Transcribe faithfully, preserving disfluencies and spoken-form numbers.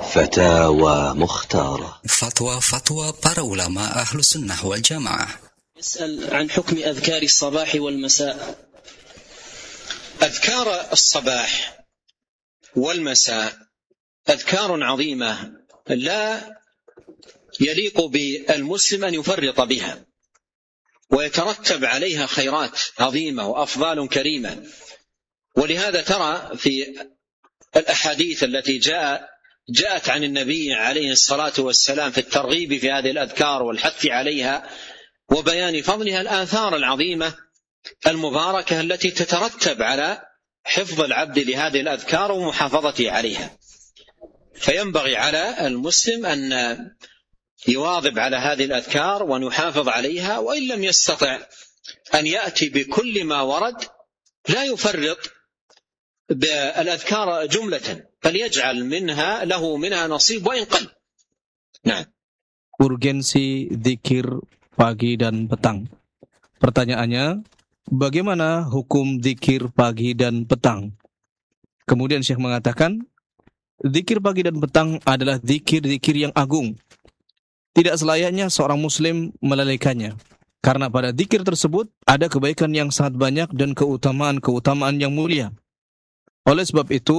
فتاوى مختارة. Fatwa-fatwa para ulama Ahlus Sunnah wal Jamaah. يسأل عن حكم أذكار الصباح والمساء. أذكار الصباح والمساء أذكار عظيمة لا يليق بالمسلم أن يفرط بها، ويترتب عليها خيرات عظيمة وأفضال كريمة. ولهذا ترى في الأحاديث التي جاء جاءت عن النبي عليه الصلاة والسلام في الترغيب في هذه الأذكار والحث عليها وبيان فضلها الآثار العظيمة المباركة التي تترتب على حفظ العبد لهذه الأذكار ومحافظته عليها. فينبغي على المسلم أن يواظب على هذه الأذكار وأن يحافظ عليها، وإن لم يستطع أن يأتي بكل ما ورد لا يفرط بالأذكار جملة، فليجعل منها له منها نصيب وإن قل. نعم. Urgensi zikir pagi dan petang. Pertanyaannya, bagaimana hukum zikir pagi dan petang? Kemudian Syekh mengatakan, zikir pagi dan petang adalah zikir-zikir yang agung. Tidak selayaknya seorang muslim melalaikannya, karena pada zikir tersebut ada kebaikan yang sangat banyak dan keutamaan-keutamaan yang mulia. Oleh sebab itu,